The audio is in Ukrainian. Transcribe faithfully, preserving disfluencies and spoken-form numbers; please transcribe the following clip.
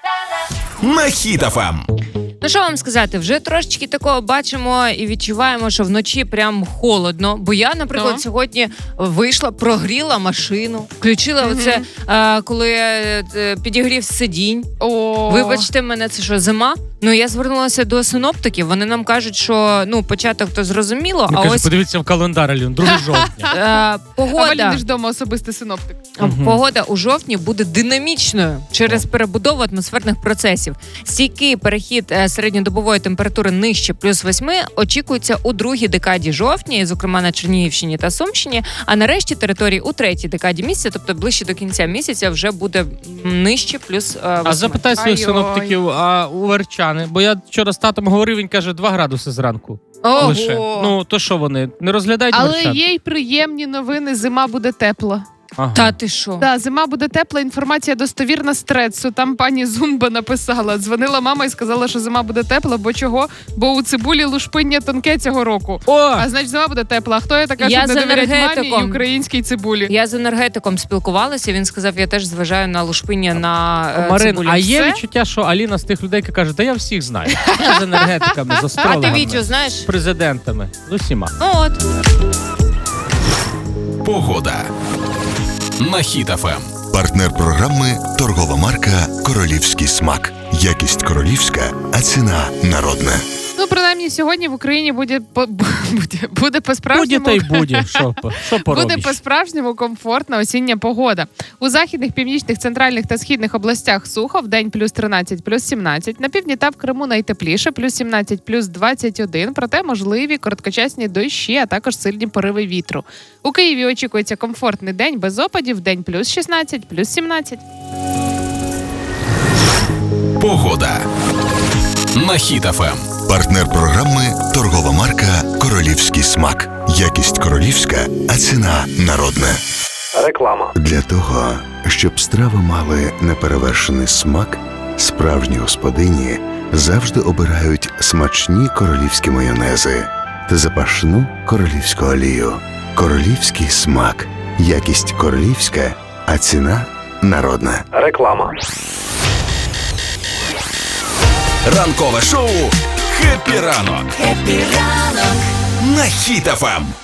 на Хіт еф ем. Ну, що вам сказати, вже трошечки такого бачимо і відчуваємо, що вночі прям холодно. Бо я, наприклад, Ну. сьогодні вийшла, прогріла машину, включила Мгм. оце, а, коли е, підігрів сидінь. О. Вибачте мене, це що, зима? Ну, я звернулася до синоптиків, вони нам кажуть, що, ну, початок то зрозуміло, Я а кажу, ось подивіться в календар, Алін, другого жовтня. е, А погода... Валін ж вдома особистий синоптик. Мгм. Погода у жовтні буде динамічною через перебудову атмосферних процесів. Стійкий перехід е, середньодобової температури нижче плюс восьми очікується у другій декаді жовтня, і, зокрема на Чернігівщині та Сумщині, а на решті території у третій декаді місяця, тобто ближче до кінця місяця, вже буде м, нижче плюс е, восьми. А запитай своїх Ай-ой. синоптиків, а у Верчани, бо я вчора з татом говорив, він каже, два градуси зранку. Ого! Лише. Ну, то що вони, не розглядають Але Верчан? є й приємні новини, зима буде тепла. Ага. Та ти що? Да, зима буде тепла, інформація достовірна з Трецу. Там пані Зумба написала. Дзвонила мама і сказала, що зима буде тепла, бо чого? Бо у цибулі лушпиння тонке цього року. О! А значить, зима буде тепла. А хто я така, Я щоб з не довіряти мамі і енергетиком. українській цибулі? Я з енергетиком спілкувалася, він сказав, я теж зважаю на лушпиння на е, Марин, цибулю. а є Все? відчуття, що Аліна з тих людей, яка каже, та я всіх знаю. Я з енергетиками, з А ти, астрологами, Вітю, знаєш? з президентами, з усіма. Ну от. Погода на Хіт еф ем. Партнер програми – торгова марка «Королівський смак». Якість королівська, а ціна народна. Ну, принаймні, сьогодні в Україні буде, по, буде, буде по-справжньому... Буде та й буде, що, по- що Буде поробиш. по-справжньому комфортна осіння погода. У західних, північних, центральних та східних областях сухо, вдень плюс тринадцять, плюс сімнадцять. На півдні та в Криму найтепліше, плюс сімнадцять, плюс двадцять один. Проте можливі короткочасні дощі, а також сильні пориви вітру. У Києві очікується комфортний день без опадів, вдень плюс шістнадцять, плюс сімнадцять. Погода на Хіт еф ем. Партнер програми – торгова марка «Королівський смак». Якість королівська, а ціна народна. Реклама. Для того, щоб страви мали неперевершений смак, справжні господині завжди обирають смачні королівські майонези та запашну королівську олію. Королівський смак. Якість королівська, а ціна народна. Реклама. Ранкове шоу «Хеппі ранок» на Хіт еф ем.